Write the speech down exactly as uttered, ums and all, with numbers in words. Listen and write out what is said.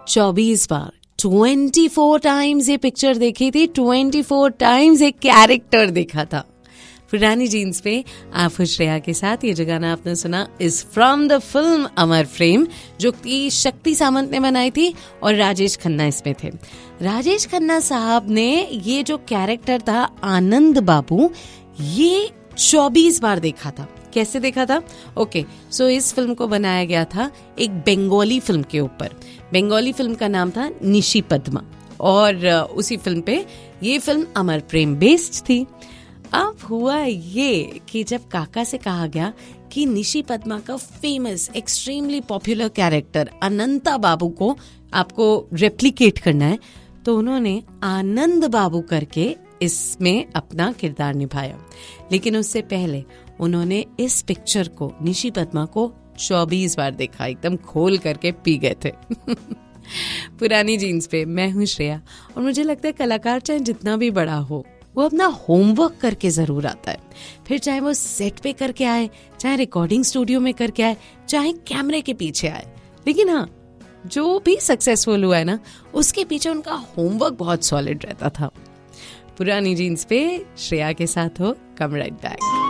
चौबीस बार, चौबीस टाइम्स ये पिक्चर देखी थी, चौबीस टाइम्स एक कैरेक्टर देखा था। पुरानी जीन्स पे आप श्रेया के साथ ये जो गाना आपने सुना इज फ्रॉम द फिल्म अमर प्रेम, जो कि शक्ति सामंत ने बनाई थी और राजेश खन्ना इसमें थे। राजेश खन्ना साहब ने ये जो कैरेक्टर था आनंद बाबू, ये चौबीस बार देखा था। कैसे देखा था? ओके okay, सो so इस फिल्म को बनाया गया था एक बंगाली फिल्म के ऊपर। बंगाली फिल्म का नाम था निशी पद्मा, और उसी फिल्म पे ये फिल्म अमर प्रेम बेस्ड थी। अब हुआ ये कि जब काका से कहा गया कि निशी पद्मा का फेमस एक्सट्रीमली पॉपुलर कैरेक्टर अनंता बाबू को आपको रेप्लिकेट करना है, तो उन्होंने आनंद बाबू करके इसमें अपना किरदार निभाया। लेकिन उससे पहले उन्होंने इस पिक्चर को, निशी पद्मा को चौबीस बार देखा, एकदम खोल करके पी गए थे। पुरानी जीन्स पे मैं हूँ श्रेया, और मुझे लगता है कलाकार चाहे जितना भी बड़ा हो, वो अपना होमवर्क करके जरूर आता है। फिर चाहे वो सेट पे करके आए, चाहे रिकॉर्डिंग स्टूडियो में करके आए, चाहे कैमरे के पीछे आए, लेकिन हाँ, जो भी सक्सेसफुल हुआ है ना, उसके पीछे उनका होमवर्क बहुत सॉलिड रहता था। पुरानी जीन्स पे श्रेया के साथ हो, कम राइट बैक।